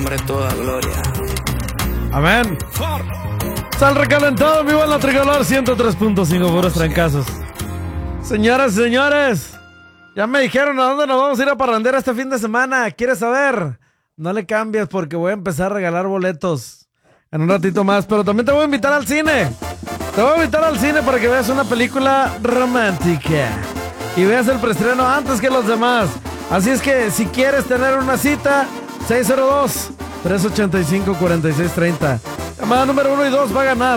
nombre toda gloria. Amén. Sal recalentado, vivo en la tricolor 103.5, puros trancazos. Señoras y señores, ya me dijeron a dónde nos vamos a ir a parrandear este fin de semana. ¿Quieres saber? No le cambies porque voy a empezar a regalar boletos en un ratito más, pero también te voy a invitar al cine. Te voy a invitar al cine para que veas una película romántica y veas el preestreno antes que los demás. Así es que si quieres tener una cita, 602-385-4630. Llamada número 1 y 2 va a ganar